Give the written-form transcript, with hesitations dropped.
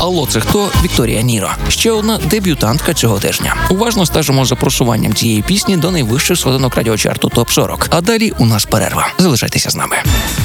«Алло, це хто?» Вікторія Ніро. Ще одна дебютантка цього тижня. Уважно стежимо за просуванням цієї пісні до найвищих сходинок радіочарту ТОП-40. А далі у нас перерва. Залишайтеся з нами.